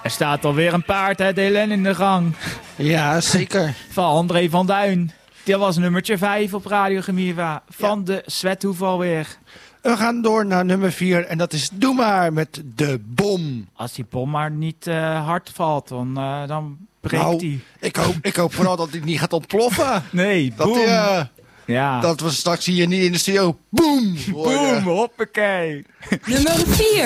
Er staat alweer een paard uit Helen in de gang. Ja, zeker. Van André van Duin. Dat was nummertje 5 op Radio Gemiva. Van de Zwethoef alweer. We gaan door naar nummer 4 en dat is Doe Maar met De Bom. Als die bom maar niet hard valt, dan breekt die. Ik hoop vooral dat hij niet gaat ontploffen. Nee, Dat, boom. Ja. dat we straks hier niet in de studio boom horen. Boom, hoppakee. Nummer 4.